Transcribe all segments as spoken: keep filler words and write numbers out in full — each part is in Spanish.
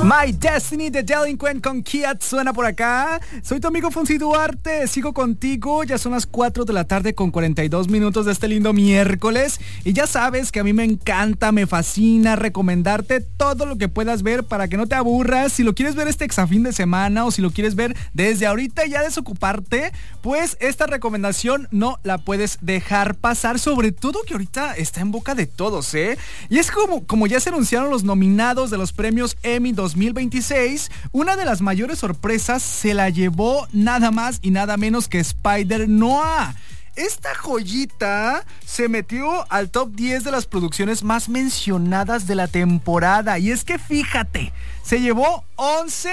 My Destiny de Delinquent con Kiat suena por acá. Soy tu amigo Fonsi Duarte, sigo contigo. Ya son las cuatro de la tarde con cuarenta y dos minutos de este lindo miércoles. Y ya sabes que a mí me encanta, me fascina recomendarte todo lo que puedas ver para que no te aburras. Si lo quieres ver este exafín de semana o si lo quieres ver desde ahorita y ya desocuparte, pues esta recomendación no la puedes dejar pasar. Sobre todo que ahorita está en boca de todos, ¿eh? Y es como, como ya se anunciaron los nominados de los premios Emmy dos mil veintiséis, una de las mayores sorpresas se la llevó nada más y nada menos que Spider-Noah. Esta joyita se metió al top diez de las producciones más mencionadas de la temporada. Y es que fíjate, se llevó once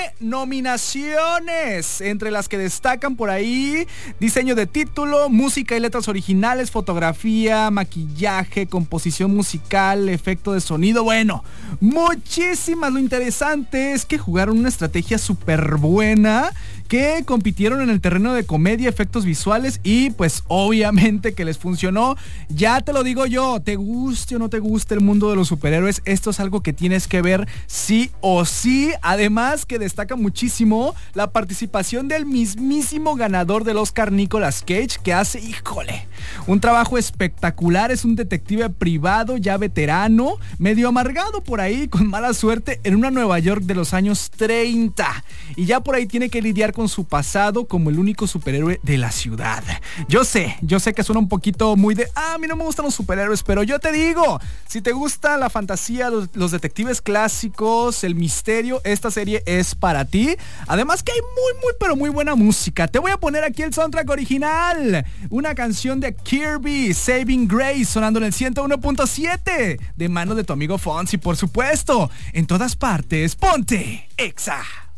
nominaciones, entre las que destacan por ahí diseño de título, música y letras originales, fotografía, maquillaje, composición musical, efecto de sonido. Bueno, muchísimas. Lo interesante es que jugaron una estrategia súper buena, que compitieron en el terreno de comedia, efectos visuales y pues obviamente que les funcionó. Ya te lo digo yo, te guste o no te guste el mundo de los superhéroes, esto es algo que tienes que ver sí o sí. Además que destaca muchísimo la participación del mismísimo ganador del Oscar, Nicolas Cage, que hace, híjole, un trabajo espectacular. Es un detective privado ya veterano, medio amargado por ahí, con mala suerte en una Nueva York de los años treinta, y ya por ahí tiene que lidiar con su pasado como el único superhéroe de la ciudad. Yo sé, yo sé que suena un poquito muy de, ah, a mí no me gustan los superhéroes, pero yo te digo, si te gusta la fantasía, los, los detectives clásicos, el misterio, esta serie es para ti. Además que hay muy, muy, pero muy buena música. Te voy a poner aquí el soundtrack original, una canción de Kirby, Saving Grace, sonando en el ciento uno punto siete, de mano de tu amigo Fonsi, por supuesto. En todas partes, ponte Exa.